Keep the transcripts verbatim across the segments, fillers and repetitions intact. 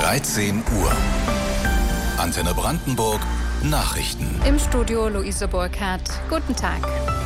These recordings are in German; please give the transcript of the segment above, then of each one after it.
dreizehn Uhr. Antenne Brandenburg Nachrichten. Im Studio Luise Burkhardt. Guten Tag.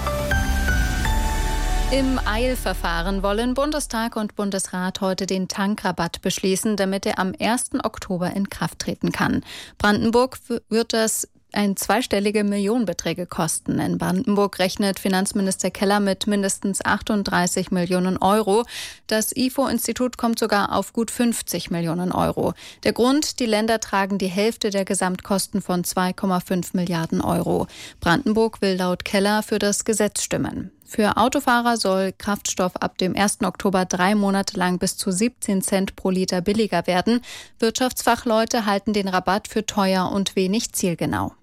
Im Eilverfahren wollen Bundestag und Bundesrat heute den Tankrabatt beschließen, damit er am ersten Oktober in Kraft treten kann. Brandenburg wird das ein zweistellige Millionenbeträge kosten. In Brandenburg rechnet Finanzminister Keller mit mindestens achtunddreißig Millionen Euro. Das I F O-Institut kommt sogar auf gut fünfzig Millionen Euro. Der Grund: Die Länder tragen die Hälfte der Gesamtkosten von zwei Komma fünf Milliarden Euro. Brandenburg will laut Keller für das Gesetz stimmen. Für Autofahrer soll Kraftstoff ab dem ersten Oktober drei Monate lang bis zu siebzehn Cent pro Liter billiger werden. Wirtschaftsfachleute halten den Rabatt für teuer und wenig zielgenau.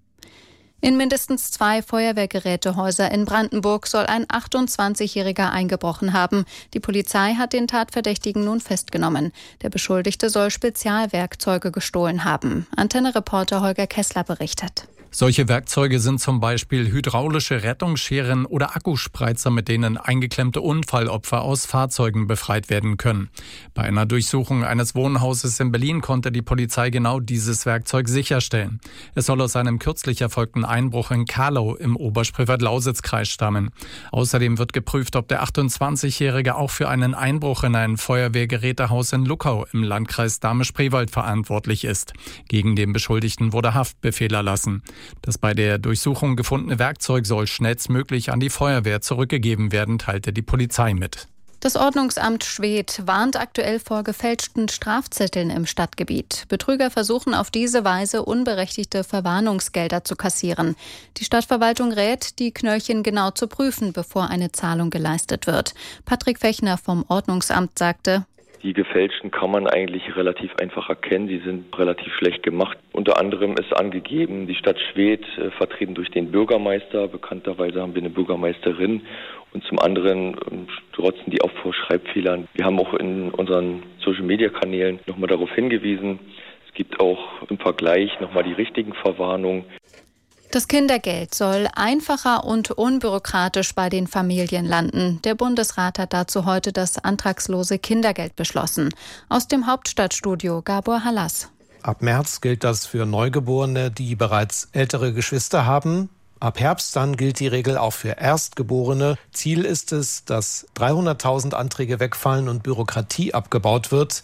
In mindestens zwei Feuerwehrgerätehäuser in Brandenburg soll ein achtundzwanzigjähriger eingebrochen haben. Die Polizei hat den Tatverdächtigen nun festgenommen. Der Beschuldigte soll Spezialwerkzeuge gestohlen haben. Antenne-Reporter Holger Kessler berichtet. Solche Werkzeuge sind zum Beispiel hydraulische Rettungsscheren oder Akkuspreizer, mit denen eingeklemmte Unfallopfer aus Fahrzeugen befreit werden können. Bei einer Durchsuchung eines Wohnhauses in Berlin konnte die Polizei genau dieses Werkzeug sicherstellen. Es soll aus einem kürzlich erfolgten Einbruch in Kahlau im Oberspreewald-Lausitz-Kreis stammen. Außerdem wird geprüft, ob der achtundzwanzigjährige auch für einen Einbruch in ein Feuerwehrgerätehaus in Luckau im Landkreis Dahme-Spreewald verantwortlich ist. Gegen den Beschuldigten wurde Haftbefehl erlassen. Das bei der Durchsuchung gefundene Werkzeug soll schnellstmöglich an die Feuerwehr zurückgegeben werden, teilte die Polizei mit. Das Ordnungsamt Schwedt warnt aktuell vor gefälschten Strafzetteln im Stadtgebiet. Betrüger versuchen auf diese Weise unberechtigte Verwarnungsgelder zu kassieren. Die Stadtverwaltung rät, die Knöllchen genau zu prüfen, bevor eine Zahlung geleistet wird. Patrick Fechner vom Ordnungsamt sagte: Die gefälschten kann man eigentlich relativ einfach erkennen. Sie sind relativ schlecht gemacht. Unter anderem ist angegeben, die Stadt Schwedt, äh, vertreten durch den Bürgermeister. Bekannterweise haben wir eine Bürgermeisterin. Und zum anderen äh, strotzen die auch vor Schreibfehlern. Wir haben auch in unseren Social-Media-Kanälen nochmal darauf hingewiesen. Es gibt auch im Vergleich nochmal die richtigen Verwarnungen. Das Kindergeld soll einfacher und unbürokratisch bei den Familien landen. Der Bundesrat hat dazu heute das antragslose Kindergeld beschlossen. Aus dem Hauptstadtstudio Gabor Hallas. Ab März gilt das für Neugeborene, die bereits ältere Geschwister haben. Ab Herbst dann gilt die Regel auch für Erstgeborene. Ziel ist es, dass dreihunderttausend Anträge wegfallen und Bürokratie abgebaut wird.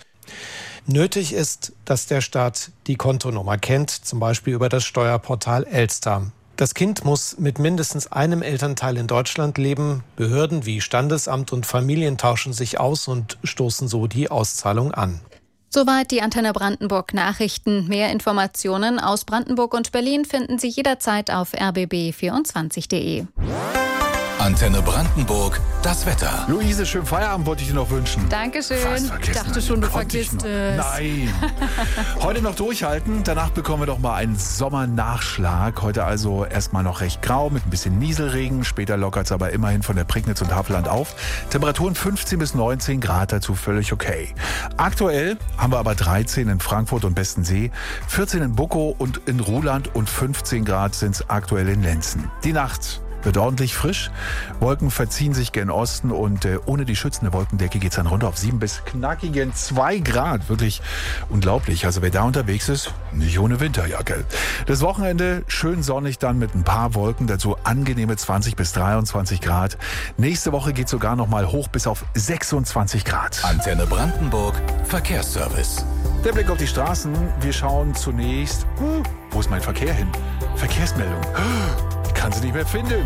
Nötig ist, dass der Staat die Kontonummer kennt, zum Beispiel über das Steuerportal Elster. Das Kind muss mit mindestens einem Elternteil in Deutschland leben. Behörden wie Standesamt und Familien tauschen sich aus und stoßen so die Auszahlung an. Soweit die Antenne Brandenburg Nachrichten. Mehr Informationen aus Brandenburg und Berlin finden Sie jederzeit auf r b b vierundzwanzig punkt d e. Antenne Brandenburg, das Wetter. Luise, schönen Feierabend wollte ich dir noch wünschen. Dankeschön. Ich dachte schon, du vergisst es. Nein. Heute noch durchhalten, danach bekommen wir doch mal einen Sommernachschlag. Heute also erstmal noch recht grau mit ein bisschen Nieselregen. Später lockert es aber immerhin von der Prignitz und Havelland auf. Temperaturen fünfzehn bis neunzehn Grad, dazu völlig okay. Aktuell haben wir aber dreizehn in Frankfurt und Bestensee, vierzehn in Buckow und in Ruhland und fünfzehn Grad sind es aktuell in Lenzen. Die Nacht wird ordentlich frisch. Wolken verziehen sich gen Osten und äh, ohne die schützende Wolkendecke geht es dann runter auf sieben bis knackigen zwei Grad. Wirklich unglaublich. Also wer da unterwegs ist, nicht ohne Winterjacke. Das Wochenende schön sonnig dann mit ein paar Wolken, dazu angenehme zwanzig bis dreiundzwanzig Grad. Nächste Woche geht sogar noch mal hoch bis auf sechsundzwanzig Grad. Antenne Brandenburg, Verkehrsservice. Der Blick auf die Straßen. Wir schauen zunächst, hm, wo ist mein Verkehr hin? Verkehrsmeldung. Kann sie nicht mehr finden.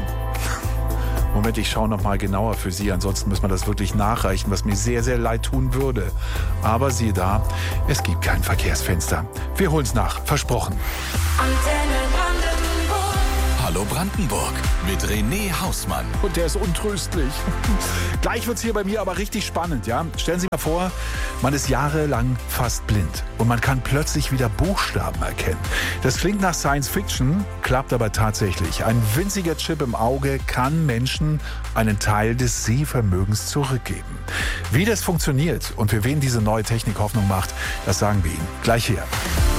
Moment, ich schaue noch mal genauer für Sie. Ansonsten müssen wir das wirklich nachreichen, was mir sehr, sehr leid tun würde. Aber siehe da, es gibt kein Verkehrsfenster. Wir holen es nach. Versprochen. Antenne Brandenburg. Hallo Brandenburg mit René Hausmann. Und der ist untröstlich. Gleich wird es hier bei mir aber richtig spannend, ja? Stellen Sie sich mal vor, man ist jahrelang fast blind und man kann plötzlich wieder Buchstaben erkennen. Das klingt nach Science Fiction, klappt aber tatsächlich. Ein winziger Chip im Auge kann Menschen einen Teil des Sehvermögens zurückgeben. Wie das funktioniert und für wen diese neue Technik Hoffnung macht, das sagen wir Ihnen gleich hier.